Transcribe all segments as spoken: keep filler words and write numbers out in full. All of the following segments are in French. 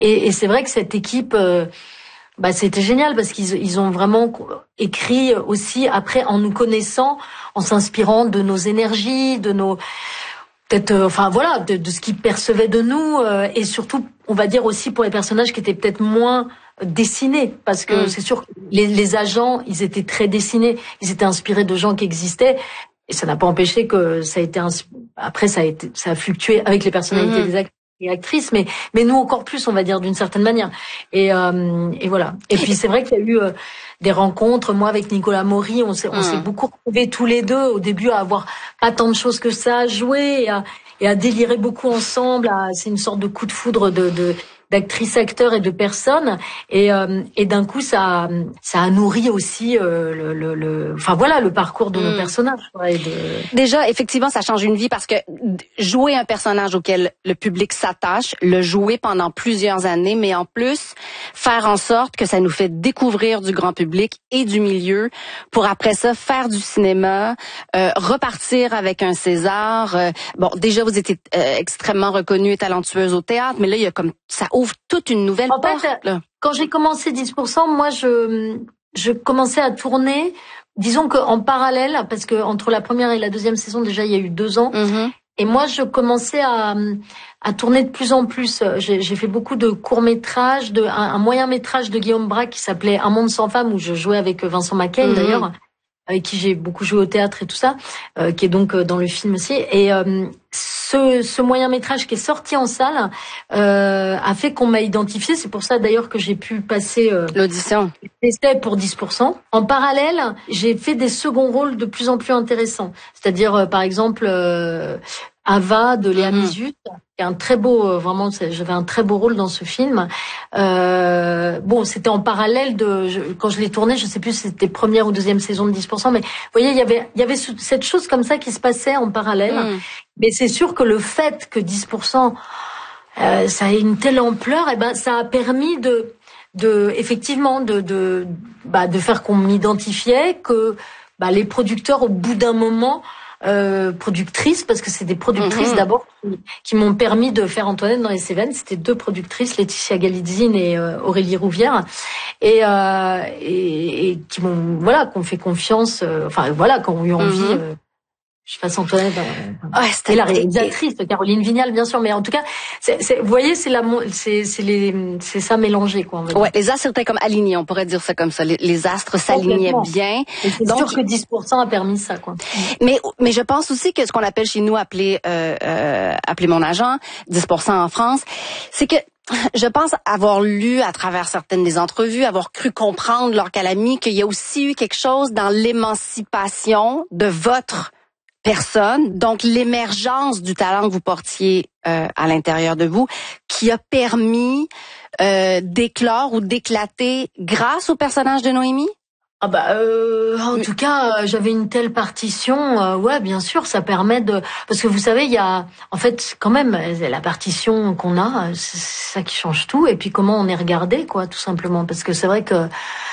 Et, et c'est vrai que cette équipe, euh, bah c'était génial parce qu'ils ils ont vraiment écrit aussi après en nous connaissant, en s'inspirant de nos énergies, de nos peut-être, euh, enfin voilà, de, de ce qu'ils percevaient de nous euh, et surtout, on va dire aussi pour les personnages qui étaient peut-être moins dessinés, parce que mmh. c'est sûr que les, les agents, ils étaient très dessinés, ils étaient inspirés de gens qui existaient. Et ça n'a pas empêché que ça a été après ça a été ça a fluctué avec les personnalités mmh. des acteurs et actrices, mais mais nous encore plus, on va dire d'une certaine manière. Et euh, et voilà. Et puis c'est vrai qu'il y a eu euh, des rencontres. Moi avec Nicolas Maury, on s'est mmh. on s'est beaucoup retrouvés tous les deux au début à avoir pas tant de choses que ça à jouer et à et à délirer beaucoup ensemble. À, c'est une sorte de coup de foudre de de d'actrices, acteurs et de personnes, et euh, et d'un coup ça ça a nourri aussi euh, le, le le enfin voilà le parcours de mmh. nos personnages. Ouais, de... Déjà effectivement ça change une vie parce que jouer un personnage auquel le public s'attache, le jouer pendant plusieurs années, mais en plus faire en sorte que ça nous fait découvrir du grand public et du milieu pour après ça faire du cinéma, euh, repartir avec un César. Euh, bon déjà vous étiez euh, extrêmement reconnue et talentueuse au théâtre, mais là il y a comme ça ouvre toute une nouvelle en porte. Fait, là. Quand j'ai commencé dix pour cent, moi, je, je commençais à tourner, disons qu'en parallèle, parce que entre la première et la deuxième saison, déjà, il y a eu deux ans. Mm-hmm. Et moi, je commençais à, à tourner de plus en plus. J'ai, j'ai fait beaucoup de courts-métrages, de, un, un moyen-métrage de Guillaume Braque qui s'appelait Un monde sans femme, où je jouais avec Vincent Macaigne, mm-hmm. d'ailleurs, avec qui j'ai beaucoup joué au théâtre et tout ça, euh, qui est donc dans le film aussi. Et euh, ce, ce moyen-métrage qui est sorti en salle euh, a fait qu'on m'a identifié. C'est pour ça d'ailleurs que j'ai pu passer euh, l'audition. C'était pour dix pour cent. En parallèle, j'ai fait des seconds rôles de plus en plus intéressants. C'est-à-dire, euh, par exemple, euh, Ava de Léa mmh. Mizuth, qui est un très beau, euh, vraiment, j'avais un très beau rôle dans ce film. Euh, bon, c'était en parallèle de, je, quand je l'ai tourné, je sais plus si c'était première ou deuxième saison de dix pour cent, mais vous voyez, il y avait, il y avait ce, cette chose comme ça qui se passait en parallèle. Mmh. Mais c'est sûr que le fait que dix pour cent, euh, ça ait une telle ampleur, eh ben, ça a permis de, de, effectivement, de, de, bah, de faire qu'on m'identifiait, que, bah, les producteurs, au bout d'un moment, Euh, productrices, parce que c'est des productrices mmh. d'abord qui, qui m'ont permis de faire Antoinette dans les Cévennes. C'était deux productrices, Laetitia Galitzine et euh, Aurélie Rouvière, et, euh, et, et qui m'ont voilà, qu'on fait confiance, euh, enfin voilà, qui ont eu envie. Mmh. Euh, je fasse Antoinette. Euh, ouais, et la réalisatrice, Caroline Vignal, bien sûr, mais en tout cas, c'est, c'est, vous voyez, c'est la, c'est, c'est les, c'est ça mélangé, quoi. Ouais, les astres étaient comme alignés, on pourrait dire ça comme ça. Les, les astres s'alignaient bien. Et c'est donc, sûr que dix pour cent a permis ça, quoi. Mais, mais je pense aussi que ce qu'on appelle chez nous, appeler, euh, euh, appeler mon agent, dix pour cent en France, c'est que je pense avoir lu à travers certaines des entrevues, avoir cru comprendre, Laure Calamy, qu'il y a aussi eu quelque chose dans l'émancipation de votre personne, donc l'émergence du talent que vous portiez euh, à l'intérieur de vous, qui a permis euh, d'éclore ou d'éclater grâce au personnage de Noémie? Ah bah euh, en tout cas, j'avais une telle partition, euh, ouais, bien sûr, ça permet de, parce que vous savez, il y a, en fait, quand même, la partition qu'on a, c'est ça qui change tout, et puis comment on est regardé, quoi, tout simplement, parce que c'est vrai que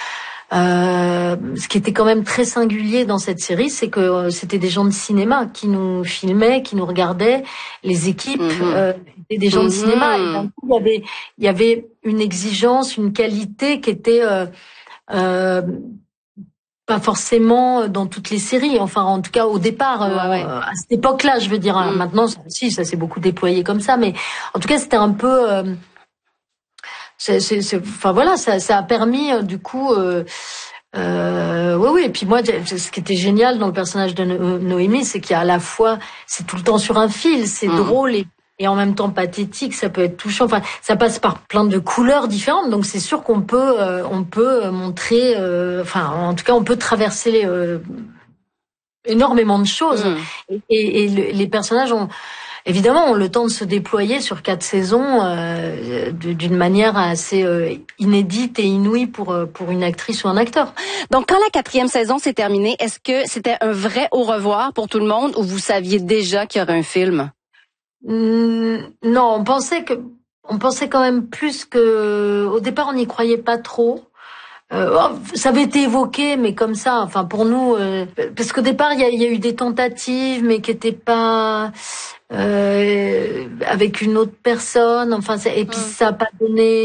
Euh, ce qui était quand même très singulier dans cette série, c'est que euh, c'était des gens de cinéma qui nous filmaient, qui nous regardaient. Les équipes mm-hmm. euh, étaient des gens mm-hmm. de cinéma. Et d'un coup, il y avait, il y avait une exigence, une qualité qui était euh, euh, pas forcément dans toutes les séries. Enfin, en tout cas, au départ, ouais, euh, ouais. à cette époque-là, je veux dire. Mm. Maintenant, si, ça s'est beaucoup déployé comme ça, mais en tout cas, c'était un peu. Euh, C'est, c'est, c'est, enfin voilà, ça, ça a permis euh, du coup, euh, euh, oui, oui. Et puis moi, ce qui était génial dans le personnage de no- Noémie, c'est qu'il y a à la fois, c'est tout le temps sur un fil, c'est mmh. drôle et, et en même temps pathétique. Ça peut être touchant. Enfin, ça passe par plein de couleurs différentes. Donc c'est sûr qu'on peut, euh, on peut montrer, euh, enfin, en tout cas, on peut traverser les, euh, énormément de choses. Mmh. Et, et, et le, les personnages ont évidemment, on a le temps de se déployer sur quatre saisons euh, d'une manière assez euh, inédite et inouïe pour pour une actrice ou un acteur. Donc, quand la quatrième saison s'est terminée, est-ce que c'était un vrai au revoir pour tout le monde ou vous saviez déjà qu'il y aurait un film? Mmh, non, on pensait que on pensait quand même plus que au départ on n'y croyait pas trop. Euh, oh, ça avait été évoqué, mais comme ça, enfin pour nous, euh, parce qu'au départ il y a, il y a eu des tentatives, mais qui étaient pas euh, avec une autre personne. Enfin, et puis ça a pas donné.